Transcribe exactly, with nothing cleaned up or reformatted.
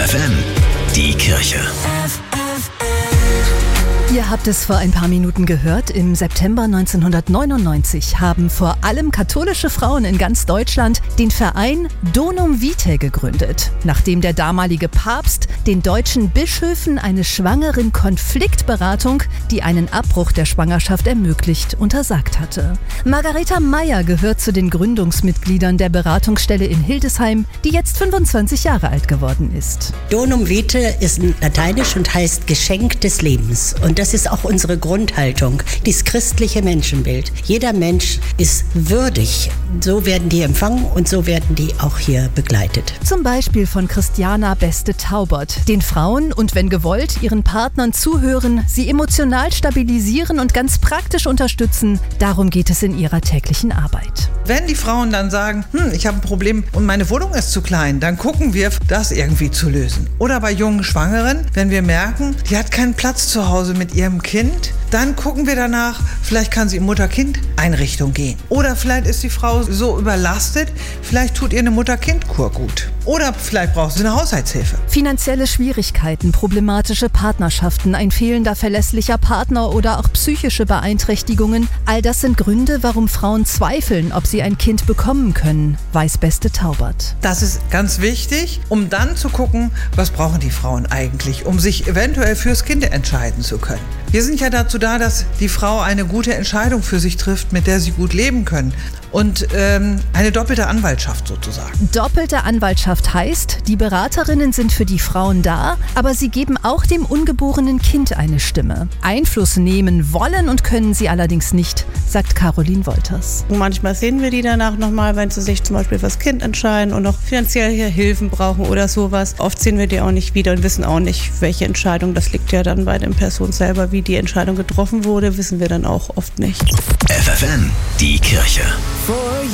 F M, die Kirche. Ihr habt es vor ein paar Minuten gehört. Im September neunzehnhundertneunundneunzig haben vor allem katholische Frauen in ganz Deutschland den Verein Donum Vitae gegründet, nachdem der damalige Papst den deutschen Bischöfen eine schwangeren Konfliktberatung, die einen Abbruch der Schwangerschaft ermöglicht, untersagt hatte. Margareta Meyer gehört zu den Gründungsmitgliedern der Beratungsstelle in Hildesheim, die jetzt fünfundzwanzig Jahre alt geworden ist. Donum Vitae ist lateinisch und heißt Geschenk des Lebens. Und das ist auch unsere Grundhaltung, dieses christliche Menschenbild. Jeder Mensch ist würdig. So werden die empfangen und so werden die auch hier begleitet. Zum Beispiel von Christiana Beste-Taubert, den Frauen und wenn gewollt ihren Partnern zuhören, sie emotional stabilisieren und ganz praktisch unterstützen. Darum geht es in ihrer täglichen Arbeit. Wenn die Frauen dann sagen, hm, ich habe ein Problem und meine Wohnung ist zu klein, dann gucken wir, das irgendwie zu lösen. Oder bei jungen Schwangeren, wenn wir merken, die hat keinen Platz zu Hause mit ihrem Kind, dann gucken wir danach, vielleicht kann sie in Mutter-Kind-Einrichtung gehen. Oder vielleicht ist die Frau so überlastet, vielleicht tut ihr eine Mutter-Kind-Kur gut. Oder vielleicht braucht sie eine Haushaltshilfe. Finanzielle Schwierigkeiten, problematische Partnerschaften, ein fehlender verlässlicher Partner oder auch psychische Beeinträchtigungen, all das sind Gründe, warum Frauen zweifeln, ob sie ein Kind bekommen können, weiß Beste-Taubert. Das ist ganz wichtig, um dann zu gucken, was brauchen die Frauen eigentlich, um sich eventuell fürs Kind entscheiden zu können. Wir sind ja dazu da, dass die Frau eine gute Entscheidung für sich trifft, mit der sie gut leben können. Und ähm, eine doppelte Anwaltschaft sozusagen. Doppelte Anwaltschaft heißt, die Beraterinnen sind für die Frauen da, aber sie geben auch dem ungeborenen Kind eine Stimme. Einfluss nehmen wollen und können sie allerdings nicht, sagt Caroline Wolters. Manchmal sehen wir die danach nochmal, wenn sie sich zum Beispiel fürs Kind entscheiden und noch finanziell hier Hilfen brauchen oder sowas. Oft sehen wir die auch nicht wieder und wissen auch nicht, welche Entscheidung. Das liegt ja dann bei den Personen selber. Wie die Entscheidung getroffen wurde, wissen wir dann auch oft nicht. F F M, die Kirche.